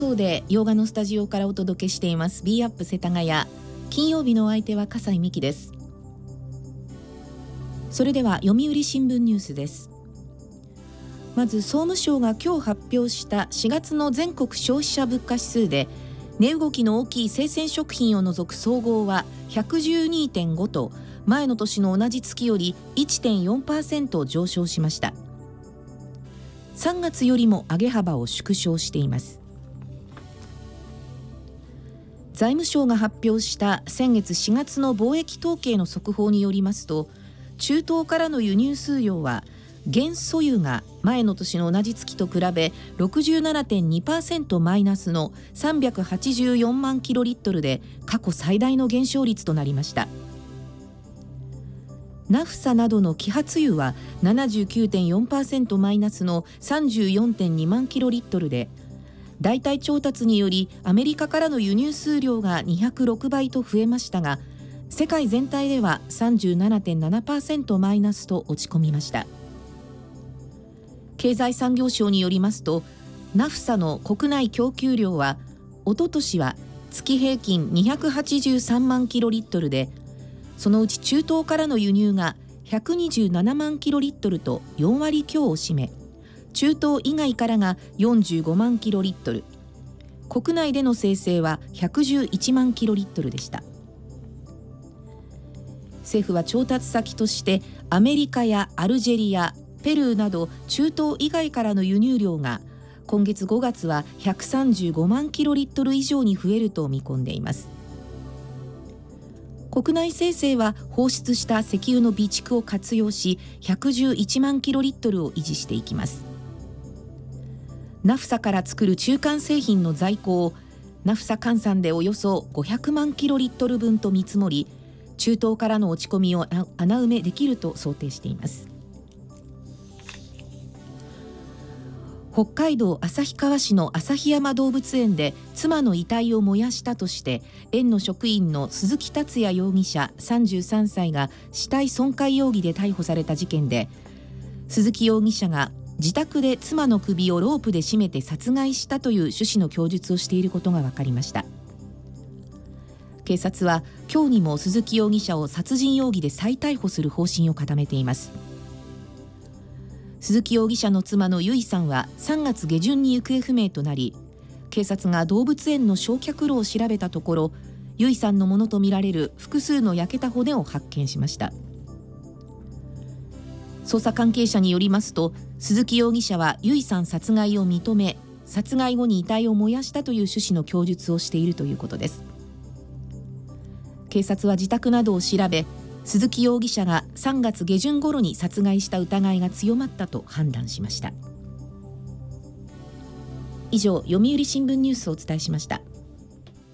で洋画のスタジオからお届けしています B アップ世田谷。金曜日のお相手は笠井美希です。それでは読売新聞ニュースです。まず総務省が今日発表した4月の全国消費者物価指数で、値動きの大きい生鮮食品を除く総合は 112.5 と前の年の同じ月より 1.4% 上昇しました。3月よりも上げ幅を縮小しています。財務省が発表した先月4月の貿易統計の速報によりますと、中東からの輸入数量は原素油が前の年の同じ月と比べ 67.2% マイナスの384万キロリットルで過去最大の減少率となりました。ナフサなどの揮発油は 79.4% マイナスの 34.2 万キロリットルで、代替調達によりアメリカからの輸入数量が206倍と増えましたが、世界全体では 37.7% マイナスと落ち込みました。経済産業省によりますと、ナフサの国内供給量はおととしは月平均283万キロリットルで、そのうち中東からの輸入が127万キロリットルと4割強を占め、中東以外からが45万キロリットル、国内での生成は111万キロリットルでした。政府は調達先としてアメリカやアルジェリア、ペルーなど中東以外からの輸入量が今月5月は135万キロリットル以上に増えると見込んでいます。国内生成は放出した石油の備蓄を活用し111万キロリットルを維持していきます。ナフサから作る中間製品の在庫をナフサ換算でおよそ500万キロリットル分と見積もり、中東からの落ち込みを穴埋めできると想定しています。北海道旭川市の旭山動物園で妻の遺体を燃やしたとして園の職員の鈴木達也容疑者33歳が死体損壊容疑で逮捕された事件で、鈴木容疑者が自宅で妻の首をロープで絞めて殺害したという趣旨の供述をしていることが分かりました。警察は今日にも鈴木容疑者を殺人容疑で再逮捕する方針を固めています。鈴木容疑者の妻の由衣さんは3月下旬に行方不明となり、警察が動物園の焼却炉を調べたところ、由衣さんのものとみられる複数の焼けた骨を発見しました。捜査関係者によりますと、鈴木容疑者は由衣さん殺害を認め、殺害後に遺体を燃やしたという趣旨の供述をしているということです。警察は自宅などを調べ、鈴木容疑者が3月下旬頃に殺害した疑いが強まったと判断しました。以上、読売新聞ニュースをお伝えしました。